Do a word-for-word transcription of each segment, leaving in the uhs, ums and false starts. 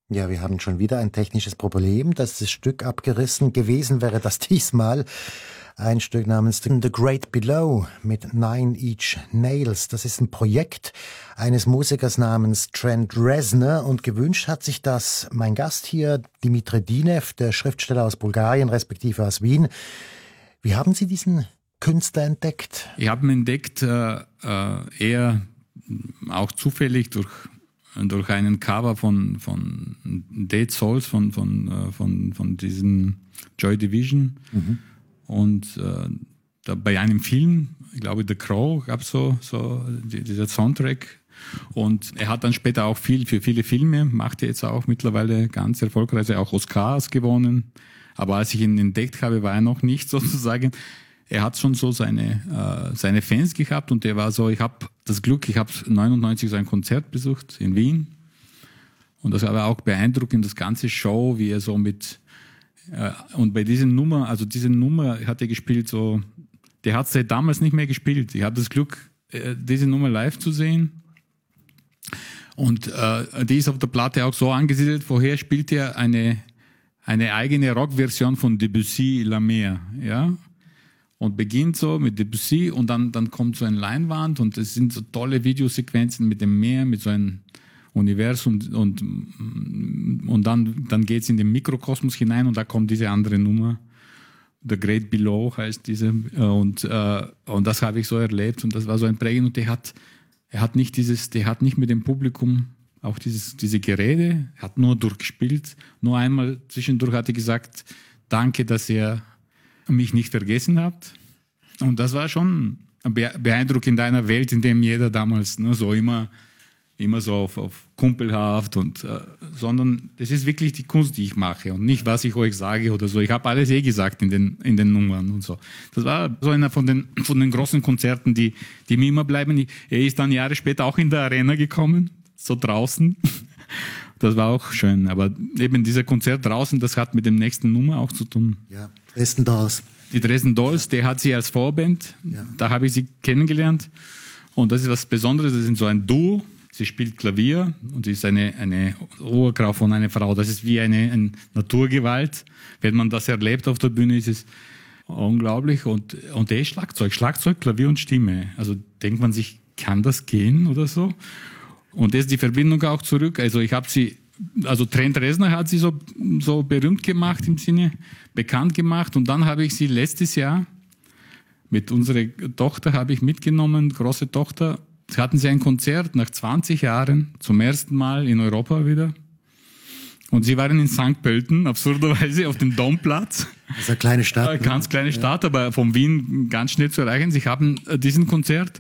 Ja, wir haben schon wieder ein technisches Problem. Das Stück abgerissen gewesen wäre das diesmal. Ein Stück namens The Great Below mit Nine Inch Nails. Das ist ein Projekt eines Musikers namens Trent Reznor und gewünscht hat sich das mein Gast hier, Dimitri Dinev, der Schriftsteller aus Bulgarien, respektive aus Wien. Wie haben Sie diesen Künstler entdeckt? Ich habe ihn entdeckt äh, eher auch zufällig durch durch einen Cover von von Dead Souls von von von von diesem Joy Division. Mhm. Und äh, da bei einem Film, ich glaube The Crow, gab es so, so die, dieser Soundtrack. Und er hat dann später auch viel für viele Filme, macht er jetzt auch mittlerweile ganz erfolgreich, auch Oscars gewonnen. Aber als ich ihn entdeckt habe, war er noch nicht sozusagen. Er hat schon so seine äh, seine Fans gehabt und der war so, ich habe das Glück, ich habe neunundneunzig sein Konzert besucht in Wien. Und das war auch beeindruckend, das ganze Show, wie er so mit und bei diesen Nummer, also diese Nummer hat er gespielt so, der hat seit damals nicht mehr gespielt. Ich habe das Glück, diese Nummer live zu sehen. Und äh, die ist auf der Platte auch so angesiedelt. Vorher spielt er eine eine eigene Rockversion von Debussy La Mer, ja. Und beginnt so mit Debussy und dann dann kommt so eine Leinwand und es sind so tolle Videosequenzen mit dem Meer, mit so einem Universum und, und dann, dann geht's in den Mikrokosmos hinein und da kommt diese andere Nummer. The Great Below heißt diese. Und, äh, und das habe ich so erlebt und das war so ein Prägen. Und der hat, er hat nicht dieses, der hat nicht mit dem Publikum auch dieses, diese Gerede, hat nur durchgespielt. Nur einmal zwischendurch hat er gesagt, danke, dass ihr mich nicht vergessen habt. Und das war schon beeindruckend in einer Welt, in der jeder damals ne, so immer immer so auf, auf kumpelhaft und äh, sondern das ist wirklich die Kunst, die ich mache und nicht, was ich euch sage oder so. Ich habe alles eh gesagt in den in den Nummern und so. Das war so einer von den von den großen Konzerten, die die mir immer bleiben. Ich, er ist dann Jahre später auch in der Arena gekommen, so draußen. Das war auch schön, aber eben dieser Konzert draußen, das hat mit dem nächsten Nummer auch zu tun. Ja, Dresden Dolls. Die Dresden Dolls, der hat sie als Vorband, ja. Da habe ich sie kennengelernt und das ist was Besonderes, das sind so ein Duo. Sie spielt Klavier und sie ist eine, eine Oberfrau von einer Frau. Das ist wie eine, eine Naturgewalt. Wenn man das erlebt auf der Bühne, ist es unglaublich. Und, und der ist Schlagzeug, Schlagzeug, Klavier und Stimme. Also denkt man sich, kann das gehen oder so? Und das ist die Verbindung auch zurück. Also ich habe sie, also Trent Reznor hat sie so, so berühmt gemacht im Sinne, bekannt gemacht. Und dann habe ich sie letztes Jahr mit unserer Tochter habe ich mitgenommen, große Tochter. Hatten sie ein Konzert nach zwanzig Jahren, zum ersten Mal in Europa wieder. Und sie waren in Sankt Pölten, absurderweise, auf dem Domplatz. Das ist eine kleine Stadt. Eine ganz kleine Stadt, ja. Aber von Wien ganz schnell zu erreichen. Sie haben diesen Konzert,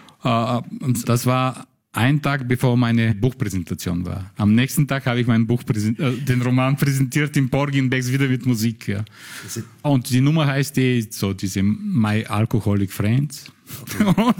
und das war ein Tag, bevor meine Buchpräsentation war. Am nächsten Tag habe ich mein Buch, den Roman präsentiert in Borgenbecks wieder mit Musik. Ja. Und die Nummer heißt eh so, diese My Alcoholic Friends. Okay.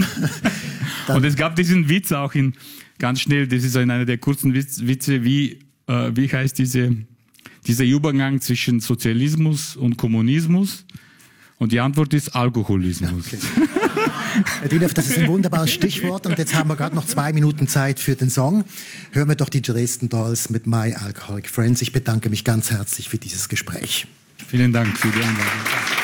Und es gab diesen Witz auch in, ganz schnell, das ist so in einer der kurzen Witze, wie, äh, wie heißt diese, dieser Übergang zwischen Sozialismus und Kommunismus? Und die Antwort ist Alkoholismus. Okay. Herr Dinev, das ist ein wunderbares Stichwort und jetzt haben wir gerade noch zwei Minuten Zeit für den Song. Hören wir doch die Dresden Dolls mit My Alcoholic Friends. Ich bedanke mich ganz herzlich für dieses Gespräch. Vielen Dank für die Einladung.